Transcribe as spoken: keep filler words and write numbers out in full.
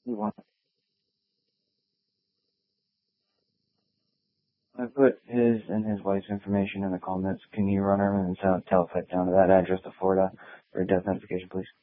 You want? I put his and his wife's information in the comments. Can you run her and tell, tell if I down to that address to Florida for a death notification, please?